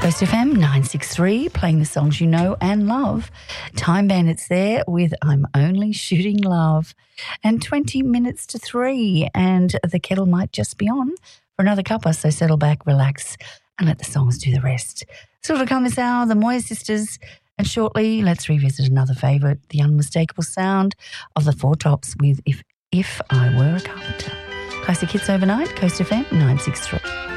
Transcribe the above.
Coast FM 963, playing the songs you know and love. Time Bandits there with I'm Only Shooting Love. And 20 minutes to 3, and the kettle might just be on for another cuppa, so settle back, relax, and let the songs do the rest. Still to come this hour, the Moya Sisters, and shortly let's revisit another favourite, the unmistakable sound of the Four Tops with If I Were a Carpenter. Classic Hits Overnight, Coast FM 963.